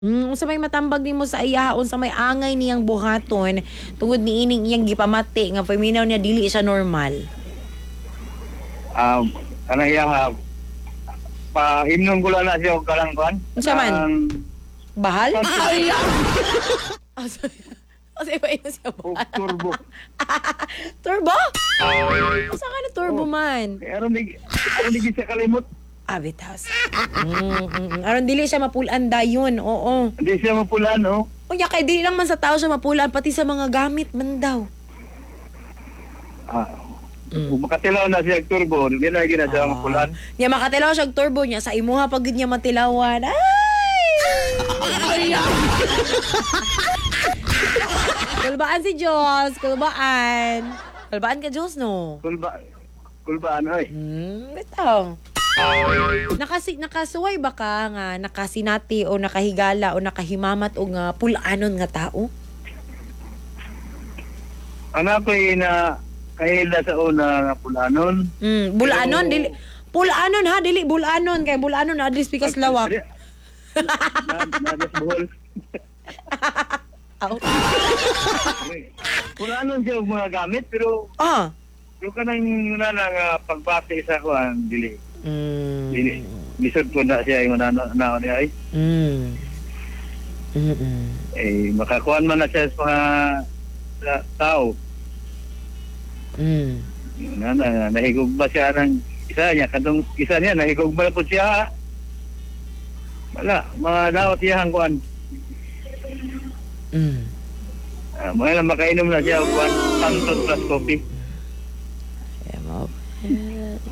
Unsa may matambag nimo sa iya, unsa may angay niyang buhaton tungod niining iyang gipamati nga paminaw niya dili siya normal. Ano iya pa-himnon ko lang na siya og kalangkuan. Unsa man? Bahal? Asa ba ina siya Og bahal? turbo. Turbo? Unsa ka na turbo man? Aron di siya kalimot. Bitaws. Aron dili siya mapulan dayon. Oo. Hindi siya mapulan, no? Unya kay dili lang man sa tao siya mapulan, pati sa mga gamit man daw. Kung makatilaw na siya og turbo, hindi na gina siya mapulan. Nya makatilaw siya og turbo niya sa imuha pag gid niya matilawan. Ay! Kulbaan si Diyos. Kulbaan. Kulbaan ka Diyos, no? Kulbaan, oy. Ito. Nakasuway ba ka nga nakasinati o nakahigala o nakahimamat o nga pulanon nga tao? Anak ko na kahila sa una nga pulanon. Bulanon, Pero- dili. Pulanon ha, dili bulanon. Kay bulanon na adlis pikas lawak. Nadas buhol. Aw. Pulanon siya og mga gamit, pero yung kanang nga pagbati sa kuan dili. Dili. Lisod ko na siya yung na niya ay. Makakuan man na siya sa mga tao. Nahigog ba siya ng isa niya? Katong isa niya, nahigog ba po siya? Wala, mga daot iyang kuan. Mga lang makainom na siya kuan, Santos plus coffee.